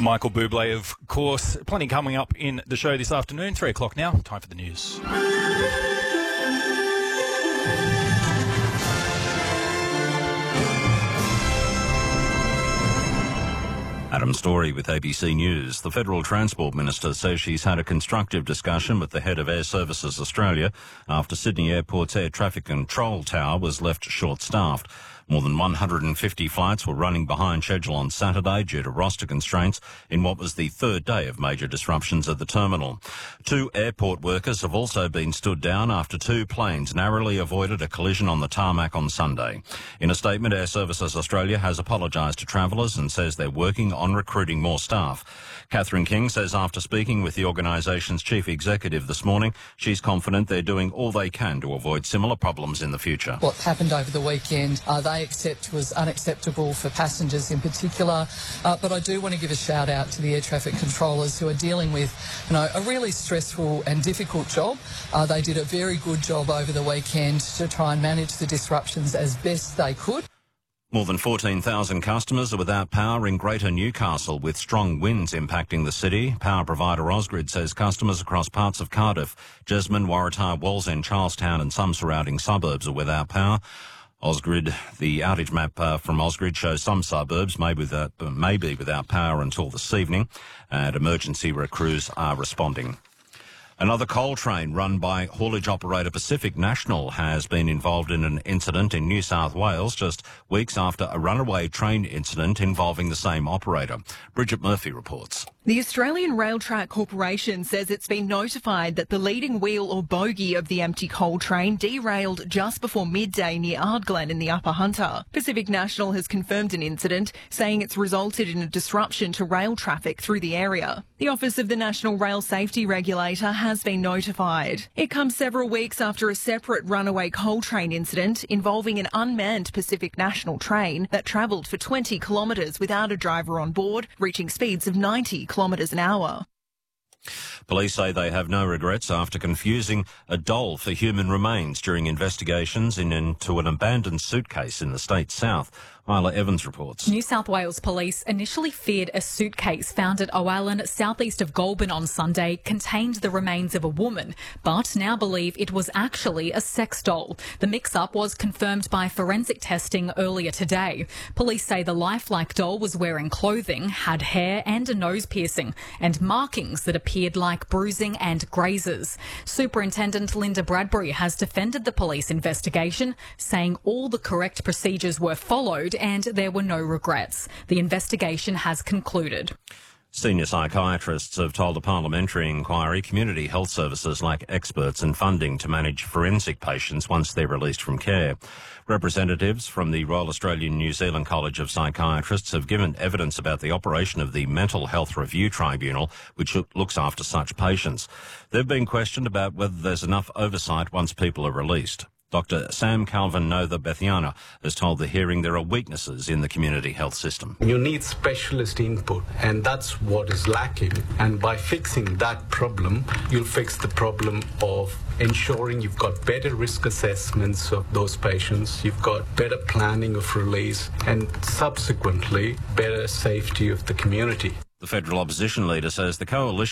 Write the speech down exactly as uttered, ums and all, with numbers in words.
Michael Bublé, of course. Plenty coming up in the show this afternoon. Three o'clock now. Time for the news. Adam Story with A B C News. The Federal Transport Minister says she's had a constructive discussion with the head of Air Services Australia after Sydney Airport's air traffic control tower was left short-staffed. More than one hundred fifty flights were running behind schedule on Saturday due to roster constraints in what was the third day of major disruptions at the terminal. Two airport workers have also been stood down after two planes narrowly avoided a collision on the tarmac on Sunday. In a statement, Air Services Australia has apologised to travellers and says they're working on recruiting more staff. Catherine King says after speaking with the organisation's chief executive this morning, she's confident they're doing all they can to avoid similar problems in the future. What happened over the weekend, uh, they accept was unacceptable for passengers in particular, uh, but I do want to give a shout out to the air traffic controllers who are dealing with, you know, a really stressful and difficult job. Uh, they did a very good job over the weekend to try and manage the disruptions as best they could. More than fourteen thousand customers are without power in Greater Newcastle, with strong winds impacting the city. Power provider Ausgrid says customers across parts of Cardiff, Jesmond, Waratah, Wallsend, Charlestown and some surrounding suburbs are without power. Ausgrid, the outage map uh, from Ausgrid shows some suburbs may, without, may be without power until this evening, and emergency crews are responding. Another coal train run by haulage operator Pacific National has been involved in an incident in New South Wales just weeks after a runaway train incident involving the same operator. Bridget Murphy reports. The Australian Rail Track Corporation says it's been notified that the leading wheel or bogie of the empty coal train derailed just before midday near Ardglen in the Upper Hunter. Pacific National has confirmed an incident, saying it's resulted in a disruption to rail traffic through the area. The Office of the National Rail Safety Regulator has been notified. It comes several weeks after a separate runaway coal train incident involving an unmanned Pacific National train that travelled for twenty kilometres without a driver on board, reaching speeds of ninety kilometres an hour. Police say they have no regrets after confusing a doll for human remains during investigations in, into an abandoned suitcase in the state's south. Isla Evans reports. New South Wales Police initially feared a suitcase found at Owalan, southeast of Goulburn on Sunday, contained the remains of a woman, but now believe it was actually a sex doll. The mix-up was confirmed by forensic testing earlier today. Police say the lifelike doll was wearing clothing, had hair and a nose piercing, and markings that appeared like bruising and grazes. Superintendent Linda Bradbury has defended the police investigation, saying all the correct procedures were followed and there were no regrets. The investigation has concluded. Senior psychiatrists have told a parliamentary inquiry community health services lack experts and funding to manage forensic patients once they're released from care. Representatives from the Royal Australian New Zealand College of Psychiatrists have given evidence about the operation of the Mental Health Review Tribunal, which looks after such patients. They've been questioned about whether there's enough oversight once people are released. Doctor Sam Calvin-Notha Bethiana has told the hearing there are weaknesses in the community health system. You need specialist input, and that's what is lacking. And by fixing that problem, you'll fix the problem of ensuring you've got better risk assessments of those patients, you've got better planning of release, and subsequently better safety of the community. The federal opposition leader says the coalition